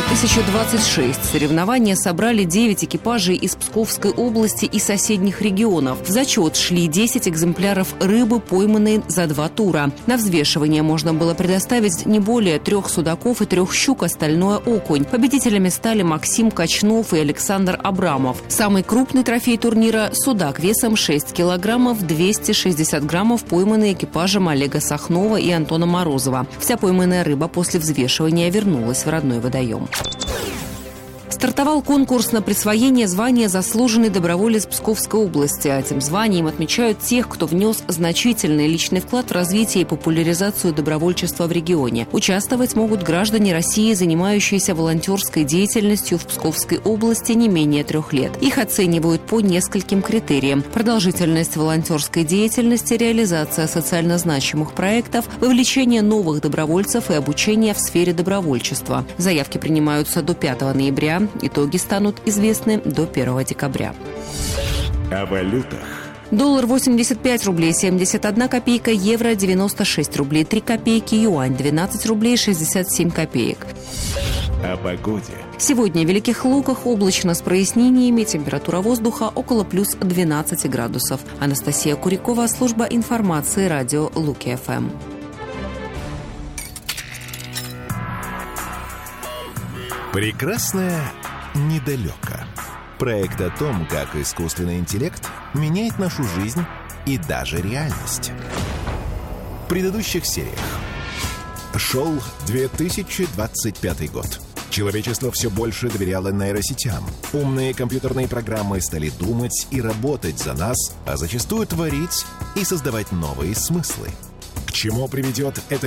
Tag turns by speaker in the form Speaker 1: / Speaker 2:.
Speaker 1: 2026. Соревнования собрали 9 экипажей из Псковской области и соседних регионов. В зачет шли 10 экземпляров рыбы, пойманной за 2 тура. На взвешивание можно было предоставить не более 3 судаков и 3 щук, остальное – окунь. Победителями стали Максим Качнов и Александр Абрамов. Самый крупный трофей турнира – судак весом 6 килограммов 260 граммов, пойманный экипажем Олега Сахнова и Антона Морозова. Вся пойманная рыба после взвешивания вернулась в родной водоем. Стартовал конкурс на присвоение звания «Заслуженный доброволец Псковской области». Этим званием отмечают тех, кто внес значительный личный вклад в развитие и популяризацию добровольчества в регионе. Участвовать могут граждане России, занимающиеся волонтерской деятельностью в Псковской области не менее 3 лет. Их оценивают по нескольким критериям: продолжительность волонтерской деятельности, реализация социально значимых проектов, вовлечение новых добровольцев и обучение в сфере добровольчества. Заявки принимаются до 5 ноября. Итоги станут известны до 1 декабря.
Speaker 2: О валютах.
Speaker 1: Доллар 85 рублей 71 копейка, евро 96 рублей 3 копейки, юань 12 рублей 67 копеек.
Speaker 2: О погоде.
Speaker 1: Сегодня в Великих Луках облачно с прояснениями, температура воздуха около плюс 12 градусов. Анастасия Курякова, служба информации, радио Луки ФМ.
Speaker 3: Прекрасное недалеко. Проект о том, как искусственный интеллект меняет нашу жизнь и даже реальность. В предыдущих сериях. Шел 2025 год. Человечество все больше доверяло нейросетям. Умные компьютерные программы стали думать и работать за нас, а зачастую творить и создавать новые смыслы. К чему приведет это